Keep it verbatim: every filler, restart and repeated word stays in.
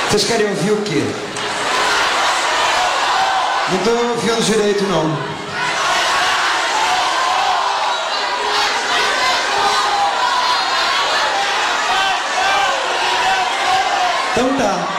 Vocês querem ouvir o quê? Não estou ouvindo direito, não. Então tá.